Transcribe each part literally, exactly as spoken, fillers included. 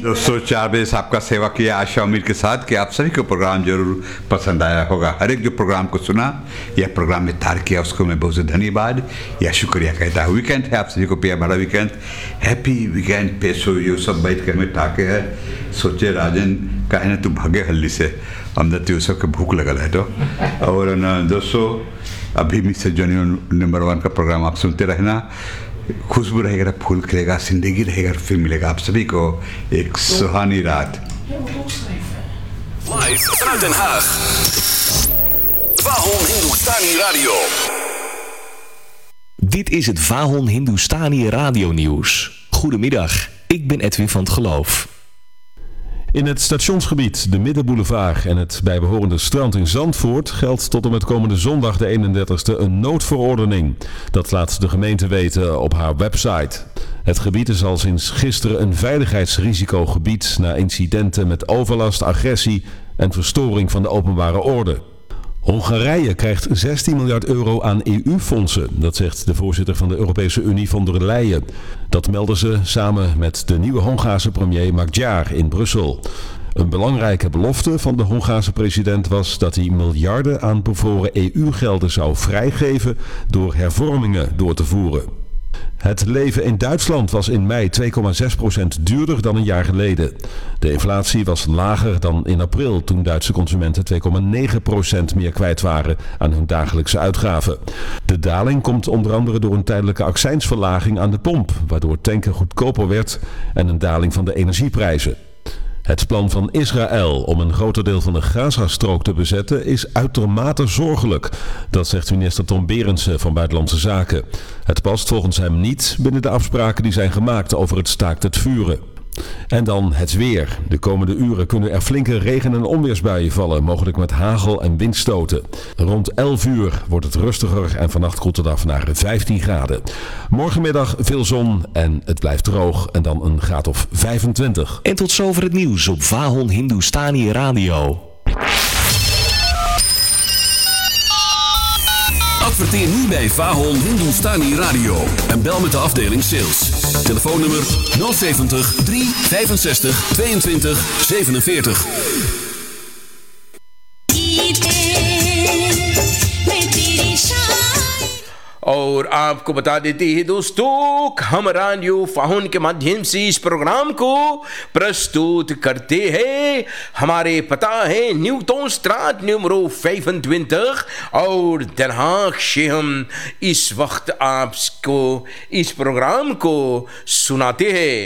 दोस्तों चार बजे से आपका सेवा किया आशा उम्मीद के साथ कि आप सभी को प्रोग्राम जरूर पसंद आया होगा। हर एक जो प्रोग्राम को सुना या प्रोग्राम में तार किया उसको मैं बहुत धन्यवाद या शुक्रिया कहता हूँ। वीकेंड है, आप सभी को पिया बड़ा वीकेंड, हैप्पी वीकेंड पे। सो ये सब बैठ कर में टाके है सोचे राजन कहे ना तू भागे हल्दी से हमने तो सबके भूख लगल है। तो और न दोस्तों अभी मिस्टर जॉनी नंबर वन का प्रोग्राम आप सुनते रहना। खुशबू रहेगा, फूल खिलेगा, जिंदगी रहेगा, फिर मिलेगा आप सभी को एक सुहानी रात। Live vanuit Den Haag. Vahon Hindustani Radio. Dit is het Vahon Hindustani Radio Nieuws. Goedemiddag, ik ben Edwin van het Geloof. In het stationsgebied, de Middenboulevard en het bijbehorende strand in Zandvoort geldt tot en met komende zondag de eenendertigste een noodverordening. Dat laat de gemeente weten op haar website. Het gebied is al sinds gisteren een veiligheidsrisicogebied na incidenten met overlast, agressie en verstoring van de openbare orde. Hongarije krijgt zestien miljard euro aan E U-fondsen, dat zegt de voorzitter van de Europese Unie von der Leyen. Dat melden ze samen met de nieuwe Hongaarse premier Magyar in Brussel. Een belangrijke belofte van de Hongaarse president was dat hij miljarden aan bevroren E U-gelden zou vrijgeven door hervormingen door te voeren. Het leven in Duitsland was in mei twee komma zes procent duurder dan een jaar geleden. De inflatie was lager dan in april, toen Duitse consumenten twee komma negen procent meer kwijt waren aan hun dagelijkse uitgaven. De daling komt onder andere door een tijdelijke accijnsverlaging aan de pomp, waardoor tanken goedkoper werd en een daling van de energieprijzen. Het plan van Israël om een groter deel van de Gazastrook te bezetten is uitermate zorgelijk. Dat zegt minister Tom Berendsen van Buitenlandse Zaken. Het past volgens hem niet binnen de afspraken die zijn gemaakt over het staakt het vuren. En dan het weer. De komende uren kunnen er flinke regen- en onweersbuien vallen, mogelijk met hagel en windstoten. Rond elf uur wordt het rustiger en vannacht koelt het af naar vijftien graden. Morgenmiddag veel zon en het blijft droog en dan een graad of vijfentwintig. En tot zover het nieuws op Vahon Hindustani Radio. Adverteer nu bij Vahon Hindustani Radio en bel met de afdeling sales. Telefoonnummer nul zeventig, drie vijfenzestig, tweeëntwintig, zevenenveertig. और आपको बता देते हैं दोस्तों, हम रेडियो फाहुन के माध्यम से इस प्रोग्राम को प्रस्तुत करते हैं। हमारे पता है न्यूटन स्ट्राट नंबर पचपन और Den Haag से हम इस वक्त आपको इस प्रोग्राम को सुनाते हैं।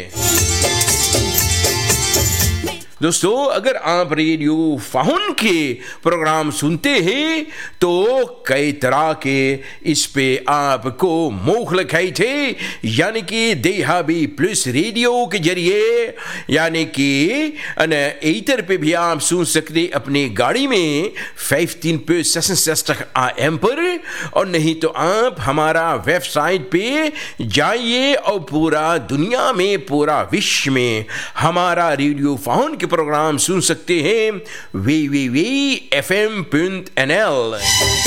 दोस्तों अगर आप रेडियो फाहुन के प्रोग्राम सुनते हैं तो कई तरह के इस पे आपको मोहलत है थे, यानी कि देहाबी प्लस रेडियो के जरिए, यानी कि एथर पे भी आप सुन सकते अपनी गाड़ी में पंद्रह पे सड़सठ एम पर, और नहीं तो आप हमारा वेबसाइट पे जाइए और पूरा दुनिया में पूरा विश्व में हमारा रेडियो फाहुन के प्रोग्राम सुन सकते हैं we we V F M dot N L.